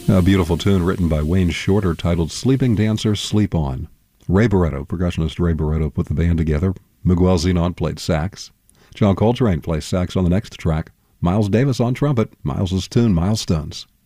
A beautiful tune written by Wayne Shorter titled Sleeping Dancer, Sleep On. Ray Barretto, percussionist Ray Barretto, put the band together. Miguel Zenon played sax. John Coltrane plays sax on the next track. Miles Davis on trumpet. Miles's tune, Milestones.